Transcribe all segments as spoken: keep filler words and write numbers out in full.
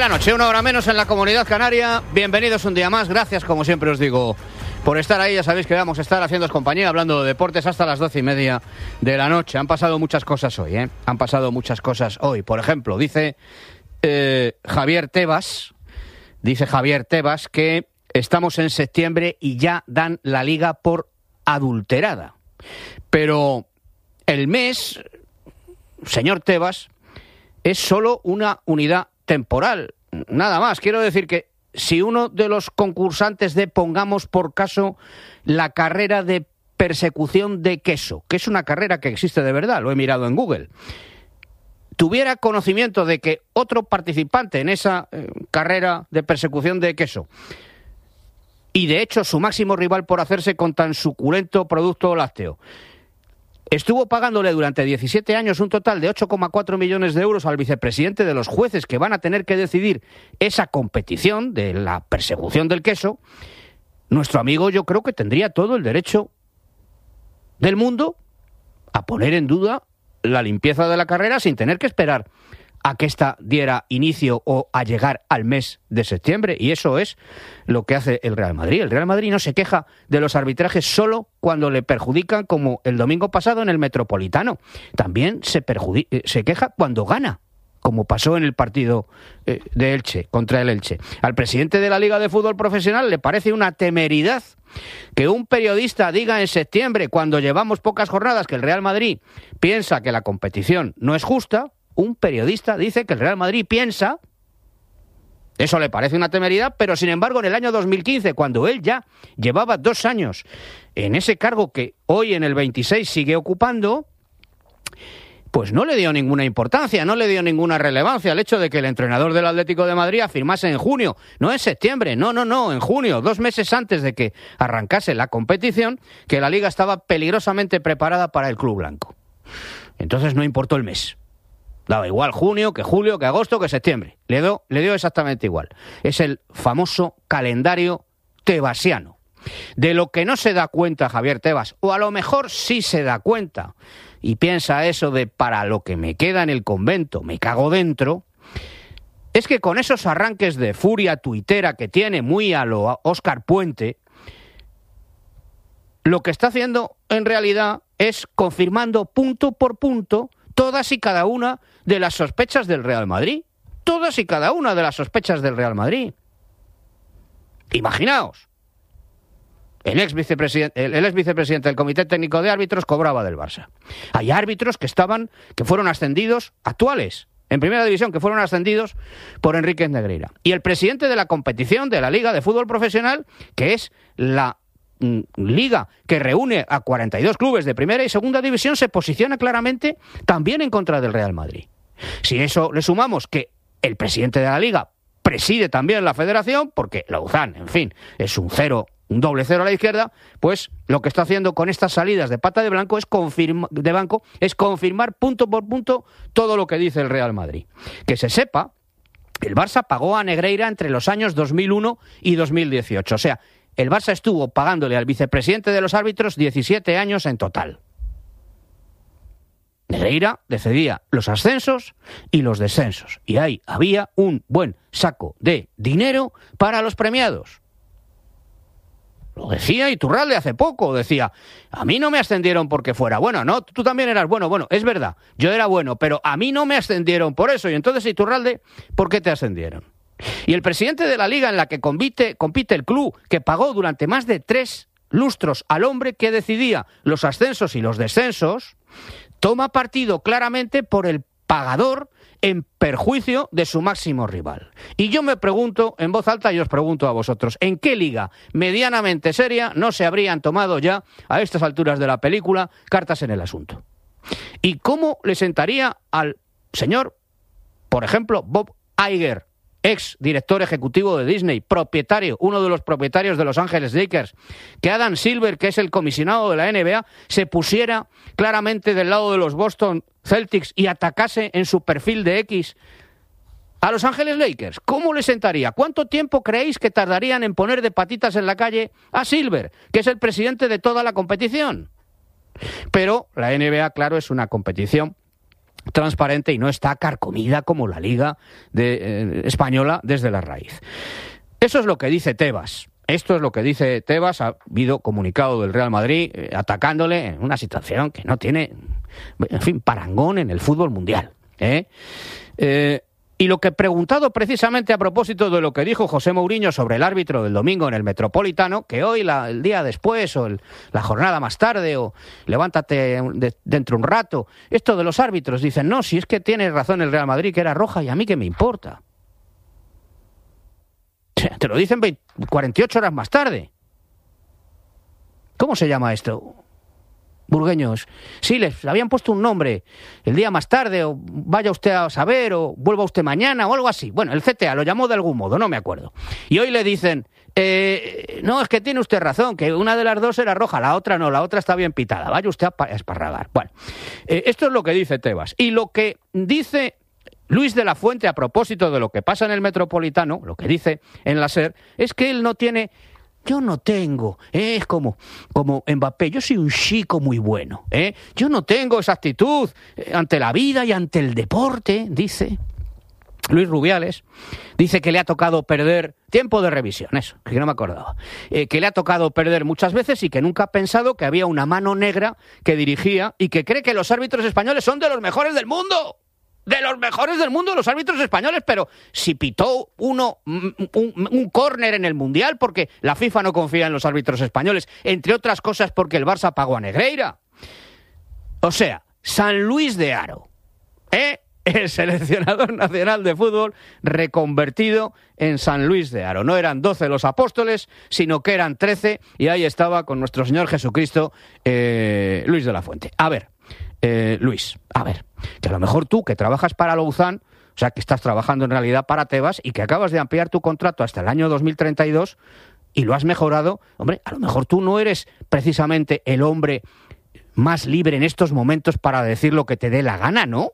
la noche, una hora menos en la Comunidad Canaria. Bienvenidos un día más. Gracias, como siempre os digo, por estar ahí. Ya sabéis que vamos a estar haciéndoos compañía, hablando de deportes hasta las doce y media de la noche. Han pasado muchas cosas hoy, ¿eh? Han pasado muchas cosas hoy. Por ejemplo, dice eh, Javier Tebas, dice Javier Tebas que estamos en septiembre y ya dan la liga por adulterada. Pero el mes, señor Tebas, es solo una unidad temporal, nada más. Quiero decir que si uno de los concursantes de, pongamos por caso, la carrera de persecución de queso, que es una carrera que existe de verdad, lo he mirado en Google, tuviera conocimiento de que otro participante en esa eh, carrera de persecución de queso, y de hecho su máximo rival por hacerse con tan suculento producto lácteo, estuvo pagándole durante diecisiete años un total de ocho coma cuatro millones de euros al vicepresidente de los jueces que van a tener que decidir esa competición de la persecución del queso, nuestro amigo yo creo que tendría todo el derecho del mundo a poner en duda la limpieza de la carrera sin tener que esperar a que ésta diera inicio o a llegar al mes de septiembre. Y eso es lo que hace el Real Madrid. El Real Madrid no se queja de los arbitrajes solo cuando le perjudican, como el domingo pasado en el Metropolitano. También se, perjudi- se queja cuando gana, como pasó en el partido eh, de Elche, contra el Elche. Al presidente de la Liga de Fútbol Profesional le parece una temeridad que un periodista diga en septiembre, cuando llevamos pocas jornadas, que el Real Madrid piensa que la competición no es justa. Un periodista dice que el Real Madrid piensa, eso le parece una temeridad, pero sin embargo en el año dos mil quince, cuando él ya llevaba dos años en ese cargo que hoy en el veintiséis sigue ocupando, pues no le dio ninguna importancia, no le dio ninguna relevancia al hecho de que el entrenador del Atlético de Madrid afirmase en junio, no en septiembre, no, no, no, en junio, dos meses antes de que arrancase la competición, que la Liga estaba peligrosamente preparada para el club blanco. Entonces no importó el mes. Daba igual junio, que julio, que agosto, que septiembre. Le dio, le dio exactamente igual. Es el famoso calendario tebasiano. De lo que no se da cuenta Javier Tebas, o a lo mejor sí se da cuenta, y piensa eso de para lo que me queda en el convento, me cago dentro, es que con esos arranques de furia tuitera que tiene muy a lo Óscar Puente, lo que está haciendo en realidad es confirmando punto por punto todas y cada una de las sospechas del Real Madrid. Todas y cada una de las sospechas del Real Madrid. Imaginaos, el ex vicepresidente, el, el ex vicepresidente del Comité Técnico de Árbitros cobraba del Barça. Hay árbitros que estaban, que fueron ascendidos, actuales, en Primera División, que fueron ascendidos por Enríquez Negreira. Y el presidente de la competición de la Liga de Fútbol Profesional, que es la liga que reúne a cuarenta y dos clubes de primera y segunda división, se posiciona claramente también en contra del Real Madrid. Si eso le sumamos que el presidente de la liga preside también la federación, porque Lauzán, en fin, es un cero, un doble cero a la izquierda, pues lo que está haciendo con estas salidas de pata de blanco es confirma, de banco es confirmar punto por punto todo lo que dice el Real Madrid. Que se sepa, el Barça pagó a Negreira entre los años dos mil uno y dos mil dieciocho, o sea, el Barça estuvo pagándole al vicepresidente de los árbitros diecisiete años en total. Negreira decidía los ascensos y los descensos. Y ahí había un buen saco de dinero para los premiados. Lo decía Iturralde hace poco. Decía, a mí no me ascendieron porque fuera bueno. No, tú también eras bueno. Bueno, es verdad, yo era bueno, pero a mí no me ascendieron por eso. Y entonces, Iturralde, ¿por qué te ascendieron? Y el presidente de la liga en la que compite, compite el club, que pagó durante más de tres lustros al hombre que decidía los ascensos y los descensos, toma partido claramente por el pagador en perjuicio de su máximo rival. Y yo me pregunto en voz alta y os pregunto a vosotros, ¿en qué liga medianamente seria no se habrían tomado ya, a estas alturas de la película, cartas en el asunto? ¿Y cómo le sentaría al señor, por ejemplo, Bob Iger, ex director ejecutivo de Disney, propietario, uno de los propietarios de Los Ángeles Lakers, que Adam Silver, que es el comisionado de la N B A, se pusiera claramente del lado de los Boston Celtics y atacase en su perfil de X a Los Ángeles Lakers? ¿Cómo le sentaría? ¿Cuánto tiempo creéis que tardarían en poner de patitas en la calle a Silver, que es el presidente de toda la competición? Pero la N B A, claro, es una competición transparente y no está carcomida como la Liga de, eh, española desde la raíz. Eso es lo que dice Tebas. Esto es lo que dice Tebas. Ha habido comunicado del Real Madrid eh, atacándole en una situación que no tiene, en fin, parangón en el fútbol mundial. ¿eh? Eh, y lo que preguntado precisamente a propósito de lo que dijo José Mourinho sobre el árbitro del domingo en el Metropolitano, que hoy, la, el día después, o el, la jornada más tarde, o levántate de, dentro un rato, esto de los árbitros, dicen, no, si es que tiene razón el Real Madrid, que era roja, y a mí qué me importa. Te lo dicen cuarenta y ocho horas más tarde. ¿Cómo se llama esto? Burgueños. Sí, les habían puesto un nombre el día más tarde, o vaya usted a saber, o vuelva usted mañana, o algo así. Bueno, el C T A lo llamó de algún modo, no me acuerdo. Y hoy le dicen, eh, no, es que tiene usted razón, que una de las dos era roja, la otra no, la otra está bien pitada. Vaya usted a esparragar. Bueno, eh, esto es lo que dice Tebas. Y lo que dice Luis de la Fuente, a propósito de lo que pasa en el Metropolitano, lo que dice en la SER, es que él no tiene... Yo no tengo, ¿eh? es como, como Mbappé, yo soy un chico muy bueno, ¿eh? yo no tengo esa actitud ante la vida y ante el deporte, dice Luis Rubiales. Dice que le ha tocado perder, tiempo de revisión, eso, que no me acordaba, eh, que le ha tocado perder muchas veces y que nunca ha pensado que había una mano negra que dirigía y que cree que los árbitros españoles son de los mejores del mundo. De los mejores del mundo, los árbitros españoles, pero si pitó uno un, un, un córner en el Mundial porque la FIFA no confía en los árbitros españoles, entre otras cosas porque el Barça pagó a Negreira. O sea, San Luis de Haro, ¿eh? el seleccionador nacional de fútbol reconvertido en San Luis de Haro. No eran doce los apóstoles, sino que eran trece, y ahí estaba con nuestro Señor Jesucristo, eh, Luis de la Fuente. A ver, eh, Luis, a ver, que a lo mejor tú, que trabajas para Louzán, o sea, que estás trabajando en realidad para Tebas y que acabas de ampliar tu contrato hasta el año dos mil treinta y dos y lo has mejorado, hombre, a lo mejor tú no eres precisamente el hombre más libre en estos momentos para decir lo que te dé la gana, ¿no?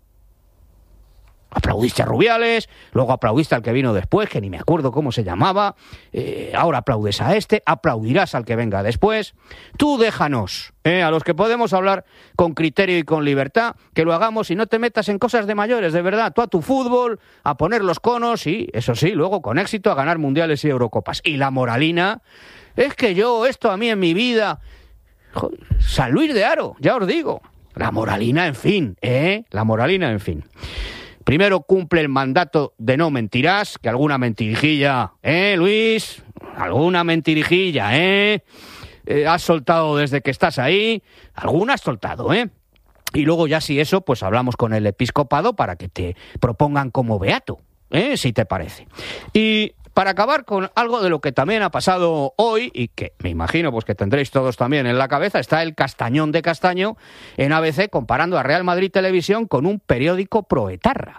Aplaudiste a Rubiales, luego aplaudiste al que vino después, que ni me acuerdo cómo se llamaba, eh, ahora aplaudes a este, aplaudirás al que venga después. Tú déjanos, eh, a los que podemos hablar con criterio y con libertad, que lo hagamos y no te metas en cosas de mayores, de verdad. Tú a tu fútbol, a poner los conos y, eso sí, luego con éxito a ganar mundiales y Eurocopas. Y la moralina, es que yo, esto a mí en mi vida... Joder, San Luis de Haro, ya os digo. La moralina, en fin, ¿eh? La moralina, en fin. Primero cumple el mandato de no mentirás, que alguna mentirijilla, ¿eh, Luis? Alguna mentirijilla, ¿eh? eh has soltado desde que estás ahí, alguna has soltado, ¿eh? Y luego ya si eso, pues hablamos con el episcopado para que te propongan como beato, ¿eh? Si te parece. Y para acabar con algo de lo que también ha pasado hoy, y que me imagino pues que tendréis todos también en la cabeza, está el Castañón de Castaño en A B C comparando a Real Madrid Televisión con un periódico proetarra.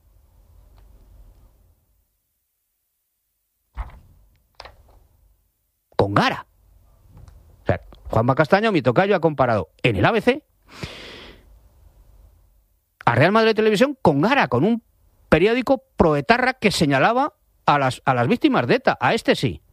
Con Gara. O sea, Juanma Castaño, mi tocayo, ha comparado en el A B C a Real Madrid Televisión con Gara, con un periódico proetarra que señalaba a las, a las víctimas de ETA. A este sí.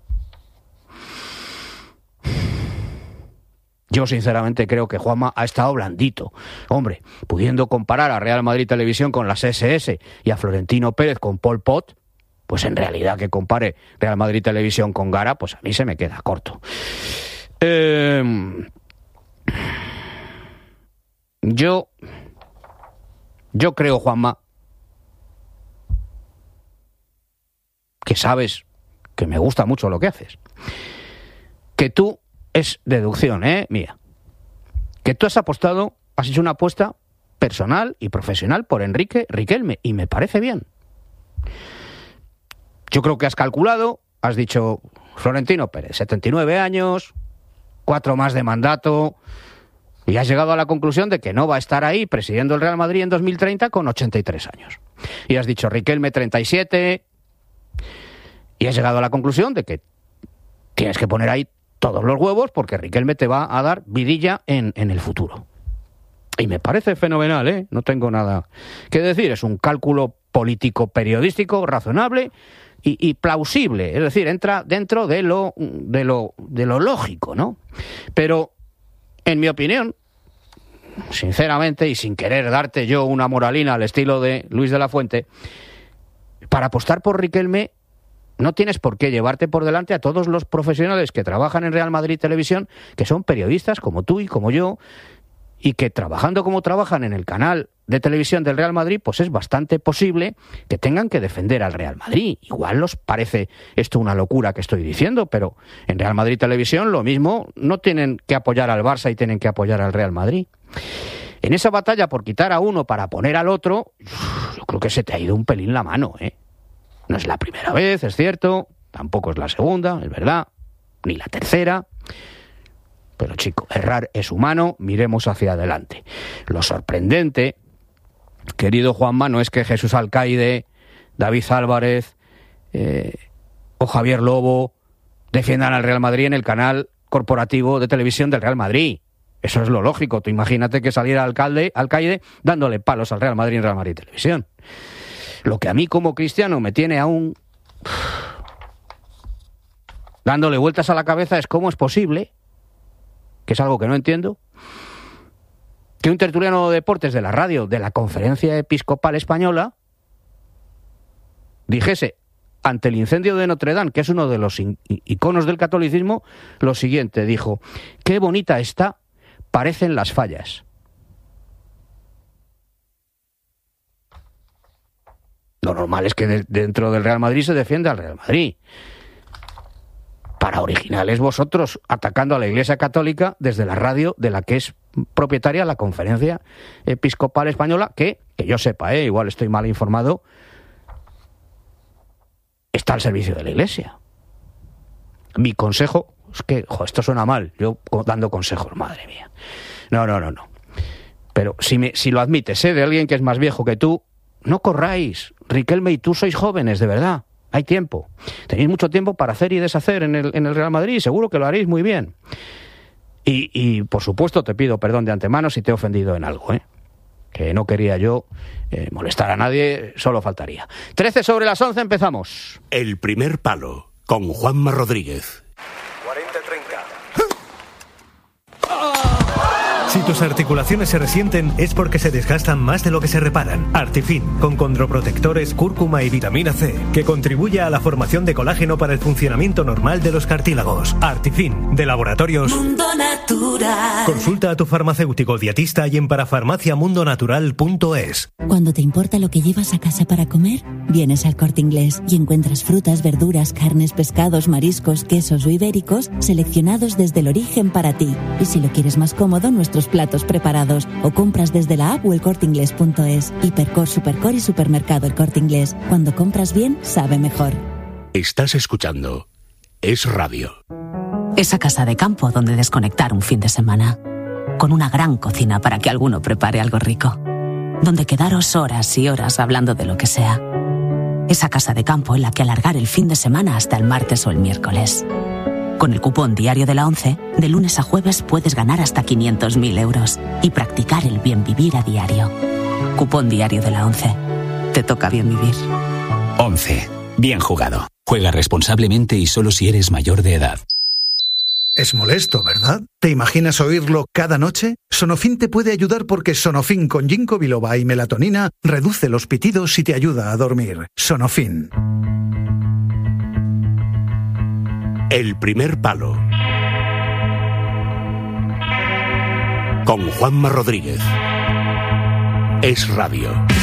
Yo sinceramente creo que Juanma ha estado blandito. Hombre, pudiendo comparar a Real Madrid Televisión con las S S y a Florentino Pérez con Pol Pot, pues en realidad que compare Real Madrid Televisión con Gara, pues a mí se me queda corto. Eh, yo, yo creo, Juanma, que sabes que me gusta mucho lo que haces, que tú, es deducción, ¿eh? Mía, que tú has apostado, has hecho una apuesta personal y profesional por Enrique Riquelme, y me parece bien. Yo creo que has calculado, has dicho, Florentino Pérez, setenta y nueve años, cuatro más de mandato, y has llegado a la conclusión de que no va a estar ahí presidiendo el Real Madrid en dos mil treinta con ochenta y tres años. Y has dicho, Riquelme, treinta y siete... Y has llegado a la conclusión de que tienes que poner ahí todos los huevos porque Riquelme te va a dar vidilla en, en el futuro. Y me parece fenomenal, ¿eh? No tengo nada que decir. Es un cálculo político periodístico razonable y, y plausible. Es decir, entra dentro de lo, de lo, de lo lógico, ¿no? Pero, en mi opinión, sinceramente, y sin querer darte yo una moralina al estilo de Luis de la Fuente, para apostar por Riquelme no tienes por qué llevarte por delante a todos los profesionales que trabajan en Real Madrid Televisión, que son periodistas como tú y como yo, y que trabajando como trabajan en el canal de televisión del Real Madrid, pues es bastante posible que tengan que defender al Real Madrid. Igual os parece esto una locura que estoy diciendo, pero en Real Madrid Televisión lo mismo, no tienen que apoyar al Barça y tienen que apoyar al Real Madrid. En esa batalla por quitar a uno para poner al otro, yo creo que se te ha ido un pelín la mano, ¿eh? No es la primera vez, es cierto, tampoco es la segunda, es verdad, ni la tercera. Pero chico, errar es humano, miremos hacia adelante. Lo sorprendente, querido Juanma, no es que Jesús Alcaide, David Álvarez eh, o Javier Lobo defiendan al Real Madrid en el canal corporativo de televisión del Real Madrid. Eso es lo lógico. Tú imagínate que saliera Alcalde, Alcaide dándole palos al Real Madrid en Real Madrid Televisión. Lo que a mí como cristiano me tiene aún dándole vueltas a la cabeza es cómo es posible, que es algo que no entiendo, que un tertuliano de deportes de la radio de la Conferencia Episcopal Española dijese ante el incendio de Notre Dame, que es uno de los iconos del catolicismo, lo siguiente, dijo: qué bonita está, parecen las fallas. Lo normal es que de, dentro del Real Madrid se defienda al Real Madrid. Para originales vosotros, atacando a la Iglesia Católica desde la radio de la que es propietaria la Conferencia Episcopal Española, que, que yo sepa, ¿eh? Igual estoy mal informado, está al servicio de la Iglesia. Mi consejo es que, jo, esto suena mal, yo dando consejos, madre mía. No, no, no, no. Pero si, me, si lo admites, ¿eh? De alguien que es más viejo que tú, no corráis. Riquelme y tú sois jóvenes, de verdad. Hay tiempo. Tenéis mucho tiempo para hacer y deshacer en el, en el Real Madrid y seguro que lo haréis muy bien. Y, y, por supuesto, te pido perdón de antemano si te he ofendido en algo, ¿eh? Que no quería yo eh, molestar a nadie, solo faltaría. trece sobre las once, empezamos. El primer palo, con Juanma Rodríguez. cuarenta treinta. Si tus articulaciones se resienten es porque se desgastan más de lo que se reparan. Artifin, con condroprotectores, cúrcuma y vitamina C, que contribuye a la formación de colágeno para el funcionamiento normal de los cartílagos. Artifin, de Laboratorios Mundo Natural. Consulta a tu farmacéutico dietista y en parafarmacia mundo natural punto es. Cuando te importa lo que llevas a casa para comer, vienes al Corte Inglés y encuentras frutas, verduras, carnes, pescados, mariscos, quesos o ibéricos seleccionados desde el origen para ti. Y si lo quieres más cómodo, nuestros platos preparados, o compras desde la app o el corte inglés punto es. Hipercor, Supercor y Supermercado El Corte Inglés. Cuando compras bien, sabe mejor. Estás escuchando Es Radio. Esa casa de campo donde desconectar un fin de semana. Con una gran cocina para que alguno prepare algo rico. Donde quedaros horas y horas hablando de lo que sea. Esa casa de campo en la que alargar el fin de semana hasta el martes o el miércoles. Con el cupón Diario de la ONCE, de lunes a jueves puedes ganar hasta quinientos mil euros y practicar el bien vivir a diario. Cupón Diario de la ONCE. Te toca bien vivir. ONCE. Bien jugado. Juega responsablemente y solo si eres mayor de edad. Es molesto, ¿verdad? ¿Te imaginas oírlo cada noche? Sonofin te puede ayudar porque Sonofin con ginkgo biloba y melatonina reduce los pitidos y te ayuda a dormir. Sonofin. El primer palo, con Juanma Rodríguez. Es Radio.